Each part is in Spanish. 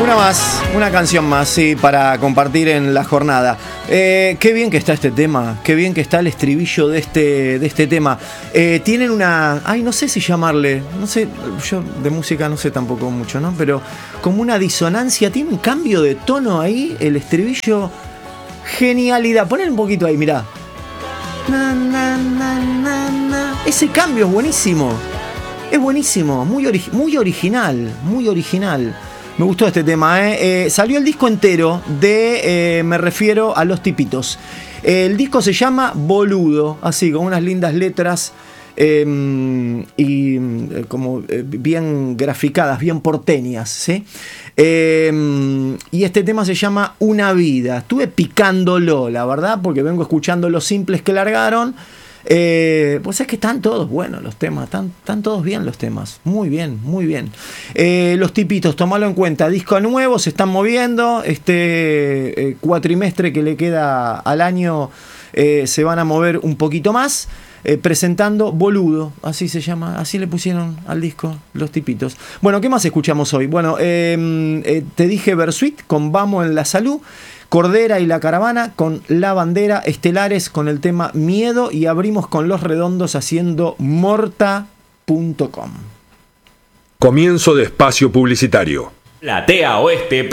Una canción más, sí, para compartir en la jornada. Qué bien que está este tema, qué bien que está el estribillo de este tema. Tienen una, no sé si llamarle, no sé, yo de música no sé tampoco mucho, ¿no? Pero como una disonancia, tiene un cambio de tono ahí, el estribillo, genialidad. Poner un poquito ahí, mirá. Na, na, na, na, na. Ese cambio es buenísimo. Es buenísimo, muy original, muy original. Me gustó este tema, salió el disco entero de Me refiero a Los Tipitos. El disco se llama Boludo, así, con unas lindas letras y como bien graficadas, bien porteñas, ¿sí? Y este tema se llama Una Vida. Estuve picándolo, la verdad, porque vengo escuchando los simples que largaron. Pues es que están todos buenos los temas, están todos bien los temas, muy bien, muy bien. Los Tipitos, tomalo en cuenta, disco nuevo, se están moviendo, este cuatrimestre que le queda al año se van a mover un poquito más, presentando Boludo, así se llama, así le pusieron al disco Los Tipitos. Bueno, ¿qué más escuchamos hoy? Bueno, te dije Bersuit con Vamos en la Salud, Cordera y la Caravana con La Bandera, Estelares con el tema Miedo y abrimos con Los Redondos haciendo Morta.com. Comienzo de espacio publicitario. Platea Oeste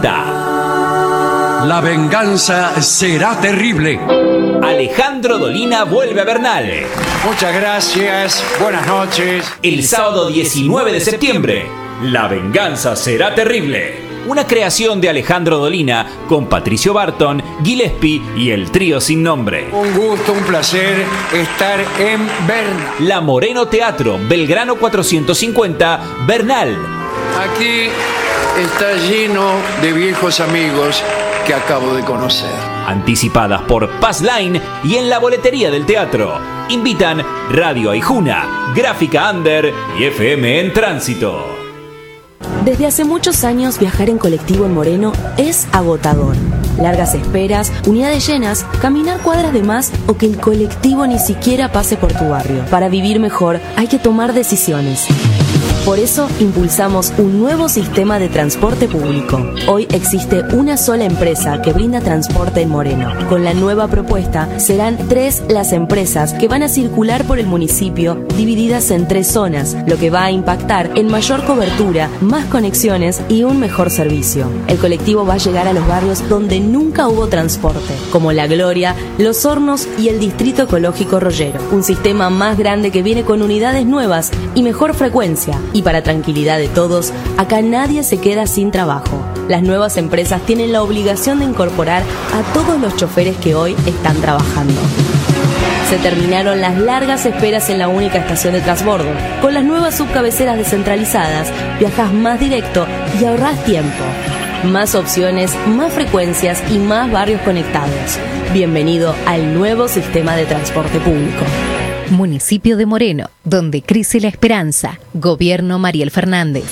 presenta La venganza será terrible. Alejandro Dolina vuelve a Bernal. Muchas gracias, buenas noches. El sábado 19 de septiembre, La venganza será terrible. Una creación de Alejandro Dolina con Patricio Barton, Gillespie y el trío sin nombre. Un gusto, un placer estar en Bernal. La Moreno Teatro, Belgrano 450, Bernal. Aquí está lleno de viejos amigos que acabo de conocer. Anticipadas por Passline y en la boletería del teatro. Invitan Radio Aijuna, Gráfica Under y FM en Tránsito. Desde hace muchos años viajar en colectivo en Moreno es agotador. Largas esperas, unidades llenas, caminar cuadras de más o que el colectivo ni siquiera pase por tu barrio. Para vivir mejor hay que tomar decisiones. Por eso impulsamos un nuevo sistema de transporte público. Hoy existe una sola empresa que brinda transporte en Moreno. Con la nueva propuesta serán 3 las empresas que van a circular por el municipio divididas en 3 zonas, lo que va a impactar en mayor cobertura, más conexiones y un mejor servicio. El colectivo va a llegar a los barrios donde nunca hubo transporte, como La Gloria, Los Hornos y el Distrito Ecológico Rollero. Un sistema más grande que viene con unidades nuevas y mejor frecuencia. Y para tranquilidad de todos, acá nadie se queda sin trabajo. Las nuevas empresas tienen la obligación de incorporar a todos los choferes que hoy están trabajando. Se terminaron las largas esperas en la única estación de transbordo. Con las nuevas subcabeceras descentralizadas, viajas más directo y ahorrás tiempo. Más opciones, más frecuencias y más barrios conectados. Bienvenido al nuevo sistema de transporte público. Municipio de Moreno, donde crece la esperanza. Gobierno Mariel Fernández.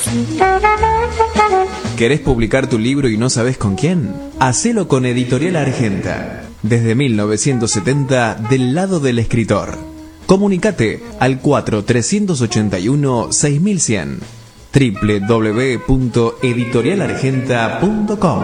¿Querés publicar tu libro y no sabés con quién? Hacelo con Editorial Argenta. Desde 1970, del lado del escritor. Comunicate al 4381-6100. www.editorialargenta.com.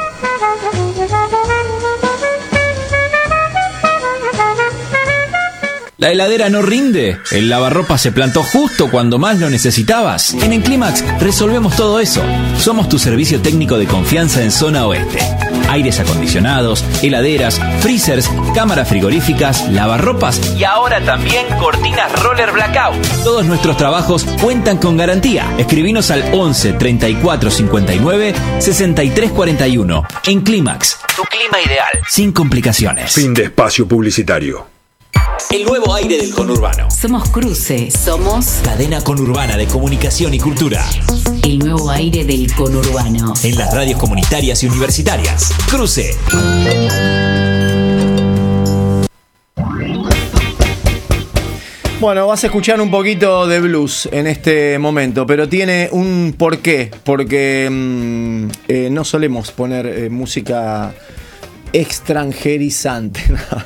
¿La heladera no rinde? ¿El lavarropa se plantó justo cuando más lo necesitabas? En Enclimax resolvemos todo eso. Somos tu servicio técnico de confianza en Zona Oeste. Aires acondicionados, heladeras, freezers, cámaras frigoríficas, lavarropas y ahora también cortinas roller blackout. Todos nuestros trabajos cuentan con garantía. Escribinos al 11 34 59 63 41. Enclimax, tu clima ideal, sin complicaciones. Fin de espacio publicitario. El nuevo aire del conurbano. Somos Cruce. Somos Cadena conurbana de comunicación y cultura. el nuevo aire del conurbano. En las radios comunitarias y universitarias. Cruce. Bueno, vas a escuchar un poquito de blues en este momento, pero tiene un porqué, porque no solemos poner música extranjerizante.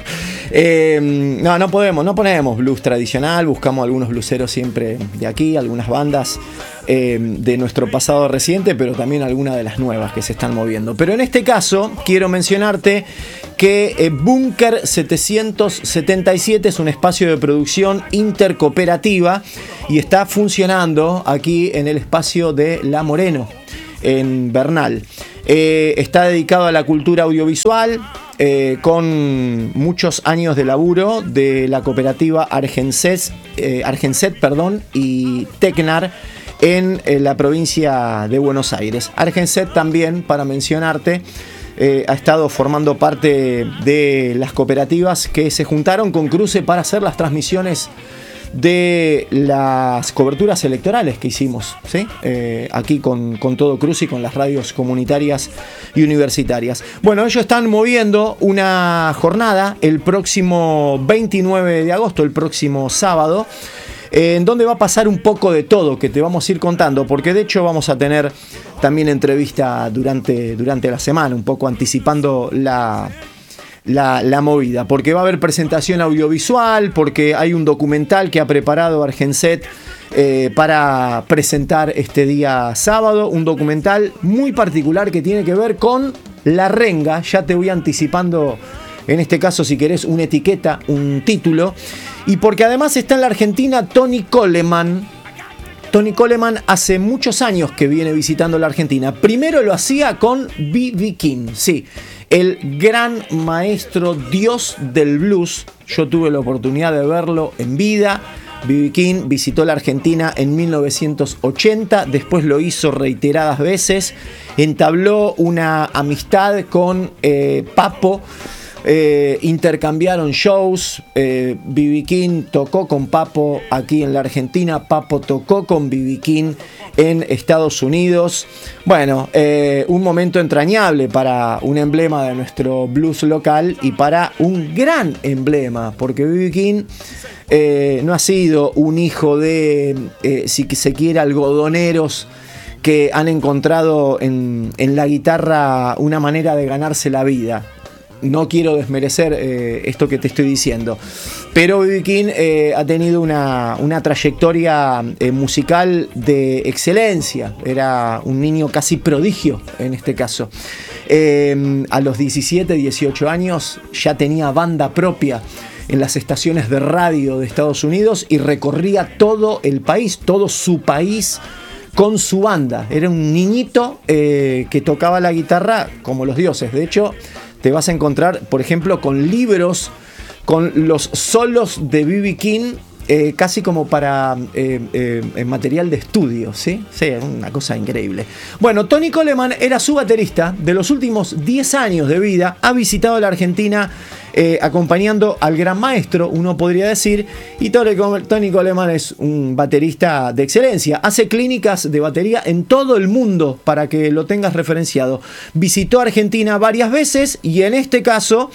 No ponemos blues tradicional, buscamos algunos blueseros siempre de aquí, algunas bandas de nuestro pasado reciente, pero también algunas de las nuevas que se están moviendo. Pero en este caso quiero mencionarte que Búnker 777 es un espacio de producción intercooperativa y está funcionando aquí en el espacio de La Moreno, en Bernal. Está dedicado a la cultura audiovisual, con muchos años de laburo de la cooperativa Argenset y Tecnar en la provincia de Buenos Aires. Argenset también, para mencionarte, ha estado formando parte de las cooperativas que se juntaron con Cruce para hacer las transmisiones de las coberturas electorales que hicimos, ¿sí? Aquí con todo Cruce y con las radios comunitarias y universitarias. Bueno, ellos están moviendo una jornada el próximo 29 de agosto, el próximo sábado, en donde va a pasar un poco de todo que te vamos a ir contando, porque de hecho vamos a tener también entrevista durante la semana, un poco anticipando la movida, porque va a haber presentación audiovisual, porque hay un documental que ha preparado Argenset para presentar este día sábado, un documental muy particular que tiene que ver con la renga. Ya te voy anticipando, en este caso, si querés, una etiqueta, un título, y porque además está en la Argentina Tony Coleman. Tony Coleman hace muchos años que viene visitando la Argentina. Primero lo hacía con B.B. King, sí, el gran maestro, dios del blues. Yo tuve la oportunidad de verlo en vida. B.B. King visitó la Argentina en 1980, después lo hizo reiteradas veces, entabló una amistad con Papo. Intercambiaron shows. B.B. King tocó con Papo aquí en la Argentina, Papo tocó con B.B. King en Estados Unidos. Bueno, un momento entrañable para un emblema de nuestro blues local y para un gran emblema, porque B.B. King no ha sido un hijo de, si se quiere, algodoneros que han encontrado en la guitarra una manera de ganarse la vida. No quiero desmerecer esto que te estoy diciendo, pero B.B. King ha tenido una trayectoria musical de excelencia. Era un niño casi prodigio en este caso. A los 17, 18 años ya tenía banda propia en las estaciones de radio de Estados Unidos y recorría todo el país, todo su país, con su banda. Era un niñito que tocaba la guitarra como los dioses. De hecho, te vas a encontrar, por ejemplo, con libros con los solos de B.B. King, casi como para material de estudio, ¿sí? Sí, una cosa increíble. Bueno, Tony Coleman era su baterista de los últimos 10 años de vida. Ha visitado la Argentina acompañando al gran maestro, uno podría decir, y Tony Coleman es un baterista de excelencia. Hace clínicas de batería en todo el mundo, para que lo tengas referenciado. Visitó Argentina varias veces y en este caso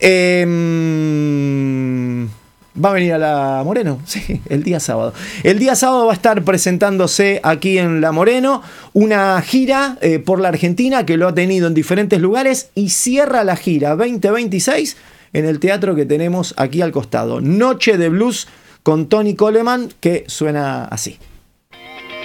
va a venir a La Moreno, sí, el día sábado. El día sábado va a estar presentándose aquí en La Moreno una gira por la Argentina que lo ha tenido en diferentes lugares y cierra la gira 2026 en el teatro que tenemos aquí al costado. Noche de Blues con Tony Coleman, que suena así.